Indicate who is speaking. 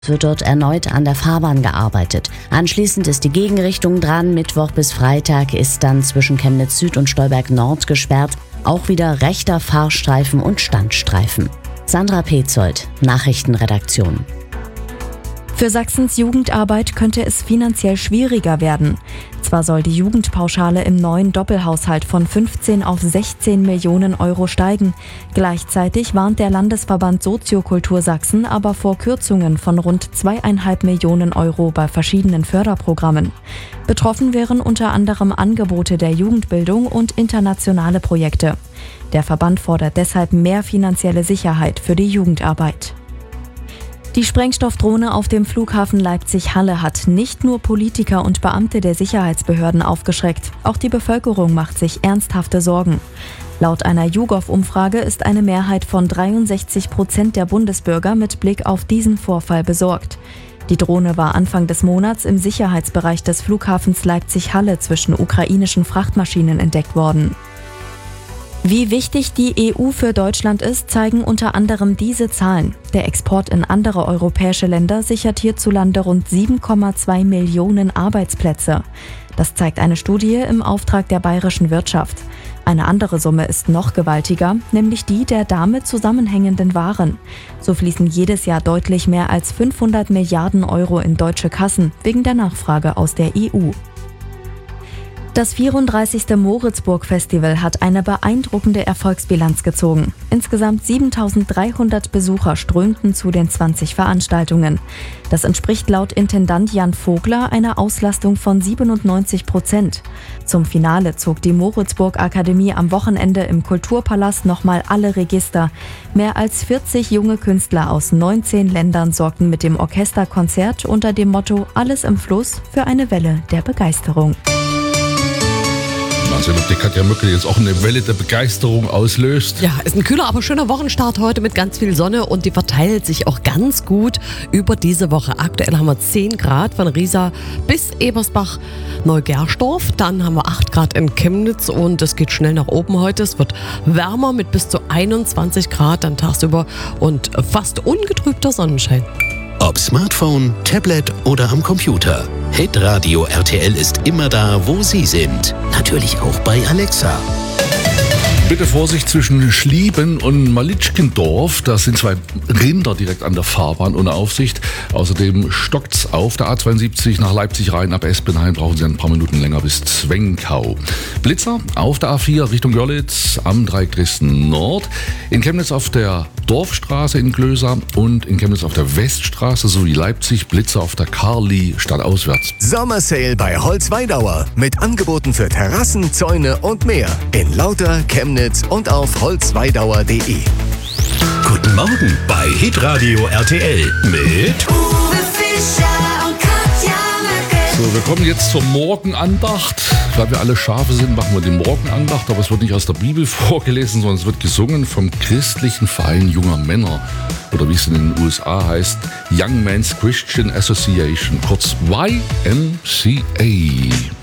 Speaker 1: Es wird dort erneut an der Fahrbahn gearbeitet. Anschließend ist die Gegenrichtung dran. Mittwoch bis Freitag ist dann zwischen Chemnitz Süd und Stolberg Nord gesperrt. Auch wieder rechter Fahrstreifen und Standstreifen. Sandra Petzold, Nachrichtenredaktion.
Speaker 2: Für Sachsens Jugendarbeit könnte es finanziell schwieriger werden. Zwar soll die Jugendpauschale im neuen Doppelhaushalt von 15 auf 16 Millionen Euro steigen. Gleichzeitig warnt der Landesverband Soziokultur Sachsen aber vor Kürzungen von rund 2,5 Millionen Euro bei verschiedenen Förderprogrammen. Betroffen wären unter anderem Angebote der Jugendbildung und internationale Projekte. Der Verband fordert deshalb mehr finanzielle Sicherheit für die Jugendarbeit. Die Sprengstoffdrohne auf dem Flughafen Leipzig-Halle hat nicht nur Politiker und Beamte der Sicherheitsbehörden aufgeschreckt, auch die Bevölkerung macht sich ernsthafte Sorgen. Laut einer YouGov-Umfrage ist eine Mehrheit von 63% der Bundesbürger mit Blick auf diesen Vorfall besorgt. Die Drohne war Anfang des Monats im Sicherheitsbereich des Flughafens Leipzig-Halle zwischen ukrainischen Frachtmaschinen entdeckt worden. Wie wichtig die EU für Deutschland ist, zeigen unter anderem diese Zahlen. Der Export in andere europäische Länder sichert hierzulande rund 7,2 Millionen Arbeitsplätze. Das zeigt eine Studie im Auftrag der bayerischen Wirtschaft. Eine andere Summe ist noch gewaltiger, nämlich die der damit zusammenhängenden Waren. So fließen jedes Jahr deutlich mehr als 500 Milliarden Euro in deutsche Kassen wegen der Nachfrage aus der EU. Das 34. Moritzburg-Festival hat eine beeindruckende Erfolgsbilanz gezogen. Insgesamt 7.300 Besucher strömten zu den 20 Veranstaltungen. Das entspricht laut Intendant Jan Vogler einer Auslastung von 97%. Zum Finale zog die Moritzburg-Akademie am Wochenende im Kulturpalast nochmal alle Register. Mehr als 40 junge Künstler aus 19 Ländern sorgten mit dem Orchesterkonzert unter dem Motto »Alles im Fluss« für eine Welle der Begeisterung.
Speaker 3: Also ob die Katja Möckel jetzt auch eine Welle der Begeisterung auslöst.
Speaker 4: Ja, ist ein kühler, aber schöner Wochenstart heute mit ganz viel Sonne und die verteilt sich auch ganz gut über diese Woche. Aktuell haben wir 10 Grad von Riesa bis Ebersbach, Neugersdorf. Dann haben wir 8 Grad in Chemnitz und es geht schnell nach oben heute. Es wird wärmer mit bis zu 21 Grad dann tagsüber und fast ungetrübter Sonnenschein.
Speaker 5: Ob Smartphone, Tablet oder am Computer. Hitradio RTL ist immer da, wo Sie sind. Natürlich auch bei Alexa.
Speaker 3: Bitte Vorsicht zwischen Schlieben und Malitschkendorf. Da sind 2 Rinder direkt an der Fahrbahn ohne Aufsicht. Außerdem stockt's auf der A72 nach Leipzig rein. Ab Espenhain brauchen Sie ein paar Minuten länger bis Zwenkau. Blitzer auf der A4 Richtung Görlitz am Dreieck Dresden Nord. In Chemnitz auf der Dorfstraße in Glösa und in Chemnitz auf der Weststraße sowie Leipzig Blitzer auf der Karli stadtauswärts.
Speaker 6: Sommersale bei Holzweidauer mit Angeboten für Terrassen, Zäune und mehr. In Lauter, Chemnitz und auf holzweidauer.de.
Speaker 5: Guten Morgen bei Hitradio RTL mit
Speaker 7: Uwe Fischer und Katja Möckel.
Speaker 3: So, wir kommen jetzt zur Morgenandacht. Weil wir alle Schafe sind, machen wir die Morgenandacht. Aber es wird nicht aus der Bibel vorgelesen, sondern es wird gesungen vom Christlichen Verein junger Männer. Oder wie es in den USA heißt, Young Men's Christian Association, kurz YMCA.